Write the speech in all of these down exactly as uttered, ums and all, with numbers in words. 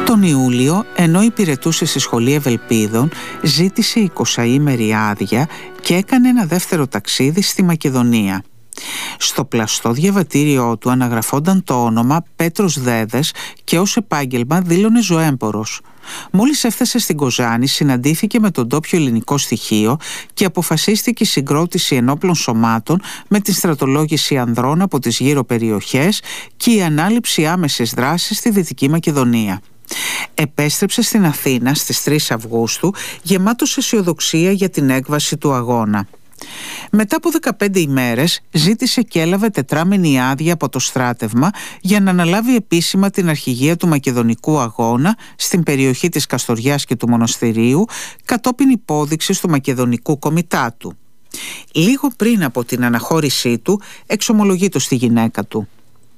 Τον Ιούλιο, ενώ υπηρετούσε στη Σχολή Ευελπίδων, ζήτησε εικοσαήμερη άδεια και έκανε ένα δεύτερο ταξίδι στη Μακεδονία. Στο πλαστό διαβατήριό του αναγραφόταν το όνομα Πέτρος Δέδες και ως επάγγελμα δήλωνε ζωέμπορος. Μόλις έφτασε στην Κοζάνη, συναντήθηκε με τον ντόπιο ελληνικό στοιχείο και αποφασίστηκε η συγκρότηση ενόπλων σωμάτων με την στρατολόγηση ανδρών από τις γύρω περιοχές και η ανάληψη άμεσης δράσης στη Δυτική Μακεδονία. Επέστρεψε στην Αθήνα στις τρεις Αυγούστου γεμάτος αισιοδοξία για την έκβαση του αγώνα. Μετά από δεκαπέντε ημέρες ζήτησε και έλαβε τετράμενη άδεια από το στράτευμα για να αναλάβει επίσημα την αρχηγία του Μακεδονικού αγώνα στην περιοχή της Καστοριάς και του Μοναστηρίου κατόπιν υπόδειξης του Μακεδονικού Κομιτάτου. Λίγο πριν από την αναχώρησή του εξομολογεί το στη γυναίκα του: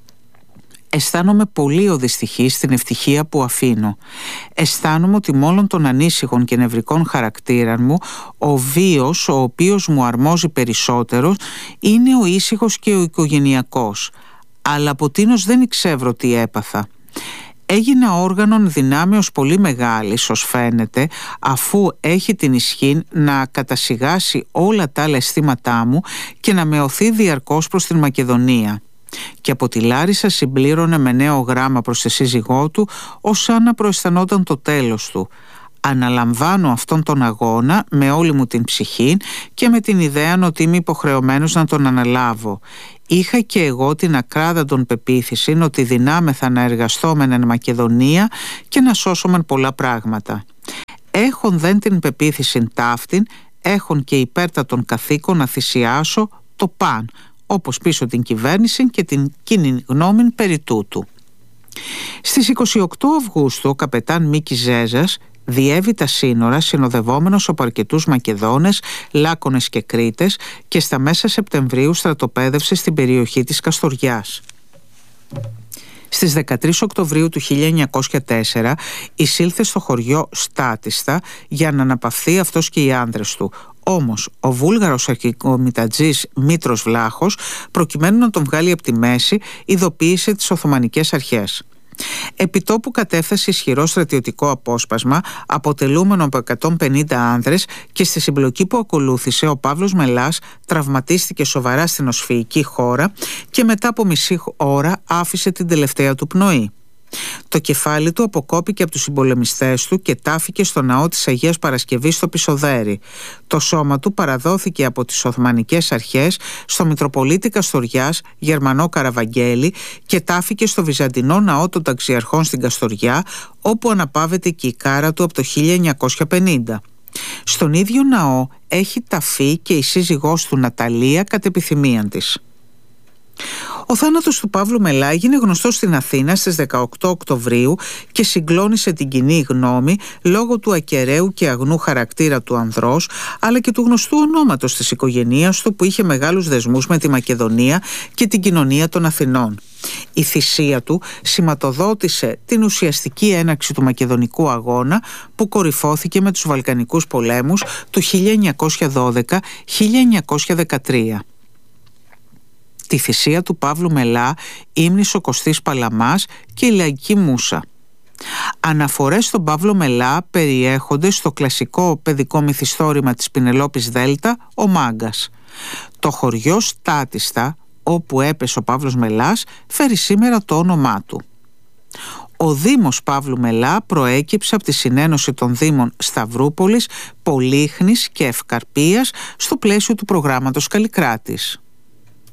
«Αισθάνομαι πολύ οδυστυχή στην ευτυχία που αφήνω. Αισθάνομαι ότι μόλον των ανήσυχων και νευρικών χαρακτήραν μου, ο βίος ο οποίος μου αρμόζει περισσότερο είναι ο ήσυχος και ο οικογενειακός. Αλλά από τίνος δεν εξεύρω τι έπαθα. Έγινα όργανον δυνάμεως πολύ μεγάλης, ως φαίνεται, αφού έχει την ισχύ να κατασιγάσει όλα τα άλλα αισθήματά μου και να με οθεί διαρκώς προς την Μακεδονία». Και από τη Λάρισα συμπλήρωνε με νέο γράμμα προς τη σύζυγό του, ως σαν να προαισθανόταν το τέλος του: «Αναλαμβάνω αυτόν τον αγώνα με όλη μου την ψυχή και με την ιδέα ότι είμαι υποχρεωμένος να τον αναλάβω. Είχα και εγώ την ακράδαντον πεποίθηση ότι δυνάμεθα να εργαστόμεν εν Μακεδονία και να σώσομεν πολλά πράγματα. Έχον δεν την πεποίθηση ταύτην, έχον και υπέρτατον καθήκον να θυσιάσω το παν, όπως πίσω την κυβέρνηση και την κοινή γνώμη περί τούτου». Στις είκοσι οκτώ Αυγούστου ο καπετάν Μίκης Ζέζας διέβη τα σύνορα συνοδευόμενος από αρκετούς Μακεδόνες, Λάκωνες και Κρήτες και στα μέσα Σεπτεμβρίου στρατοπέδευσε στην περιοχή της Καστοριάς. Στις δεκατρείς Οκτωβρίου του χίλια εννιακόσια τέσσερα εισήλθε στο χωριό Στάτιστα για να αναπαυθεί αυτός και οι άνδρες του. Όμως ο βούλγαρος αρχικομητατζής Μήτρος Βλάχος, προκειμένου να τον βγάλει από τη μέση, ειδοποίησε τις Οθωμανικές αρχές. Επιτόπου κατέφθασε ισχυρό στρατιωτικό απόσπασμα αποτελούμενο από εκατόν πενήντα άνδρες και στη συμπλοκή που ακολούθησε ο Παύλος Μελάς τραυματίστηκε σοβαρά στην οσφυϊκή χώρα και μετά από μισή ώρα άφησε την τελευταία του πνοή. Το κεφάλι του αποκόπηκε από τους συμπολεμιστές του και τάφηκε στο ναό της Αγίας Παρασκευής στο Πισοδέρι. Το σώμα του παραδόθηκε από τις Οθωμανικές αρχές στο Μητροπολίτη Καστοριάς Γερμανό Καραβαγγέλη και τάφηκε στο Βυζαντινό Ναό των Ταξιαρχών στην Καστοριά, όπου αναπαύεται και η κάρα του από το χίλια εννιακόσια πενήντα. Στον ίδιο ναό έχει ταφεί και η σύζυγός του Ναταλία κατ' επιθυμίαν της. Ο θάνατος του Παύλου Μελά έγινε γνωστός στην Αθήνα στις δεκαοκτώ Οκτωβρίου και συγκλώνησε την κοινή γνώμη λόγω του ακεραίου και αγνού χαρακτήρα του ανδρός, αλλά και του γνωστού ονόματος της οικογένειας του που είχε μεγάλους δεσμούς με τη Μακεδονία και την κοινωνία των Αθηνών. Η θυσία του σηματοδότησε την ουσιαστική έναρξη του Μακεδονικού αγώνα που κορυφώθηκε με τους Βαλκανικούς πολέμους του χίλια εννιακόσια δώδεκα χίλια εννιακόσια δεκατρία. Τη θυσία του Παύλου Μελά ύμνησε ο Κωστής Παλαμάς και η Λαϊκή Μούσα. Αναφορές στον Παύλο Μελά περιέχονται στο κλασικό παιδικό μυθιστόρημα της Πινελόπης Δέλτα «Ο Μάγκας». Το χωριό Στάτιστα, όπου έπεσε ο Παύλος Μελάς, φέρει σήμερα το όνομά του. Ο Δήμος Παύλου Μελά προέκυψε από τη συνένωση των Δήμων Σταυρούπολης, Πολύχνης και Ευκαρπίας στο πλαίσιο του προγράμματος Καλλικράτης.